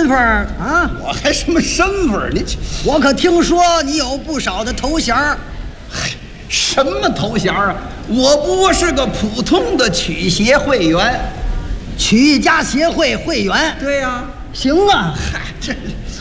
身份啊？ 我还什么身份？ 我可听说你有不少的头衔儿。 什么头衔啊？我不过是个普通的曲协会员， 曲艺家协会会员。 对呀、 行啊， 嗨，这